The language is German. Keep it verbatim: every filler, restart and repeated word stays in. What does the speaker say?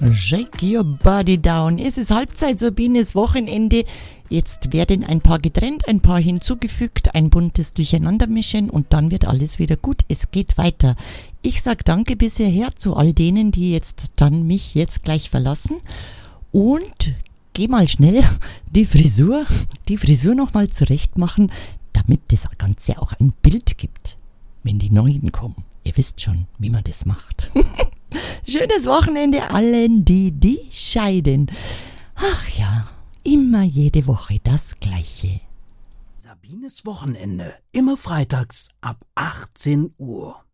Shake your body down. Es ist Halbzeit, Sabines Wochenende. Jetzt werden ein paar getrennt, ein paar hinzugefügt, ein buntes Durcheinandermischen und dann wird alles wieder gut. Es geht weiter. Ich sag danke bis hierher zu all denen, die jetzt dann mich jetzt gleich verlassen. Und geh mal schnell die Frisur, die Frisur nochmal zurecht machen, damit das Ganze auch ein Bild gibt, wenn die Neuen kommen. Ihr wisst schon, wie man das macht. Schönes Wochenende allen, die die scheiden. Ach ja, immer jede Woche das Gleiche. Sabines Wochenende, immer freitags ab achtzehn Uhr.